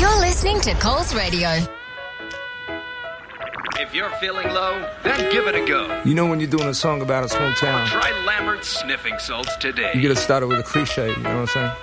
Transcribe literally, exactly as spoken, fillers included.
You're listening to Coles Radio. If you're feeling low, then give it a go. You know when you're doing a song about a small town, Try Lambert's Sniffing Salts today. you gotta start it with a cliche, you know what I'm saying?